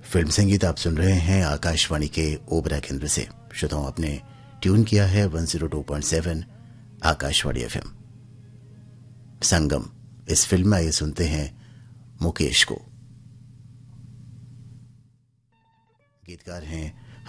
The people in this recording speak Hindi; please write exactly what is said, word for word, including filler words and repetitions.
फिल्म संगीत आप सुन रहे हैं आकाशवाणी के ओबरा केंद्र से। श्रोताओं, आपने ट्यून किया है one zero two point seven Akashvani FM. संगम, इस फिल्म में आइए सुनते हैं मुकेश को। गीतकार हैं